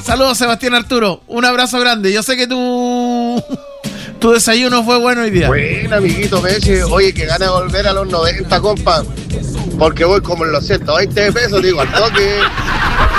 Saludos, Sebastián Arturo. Un abrazo grande. Yo sé que tu desayuno fue bueno hoy día. Bueno, amiguito Messi. Oye, que gana de volver a los 90, compa. Porque voy como en los 120 pesos, digo, al toque.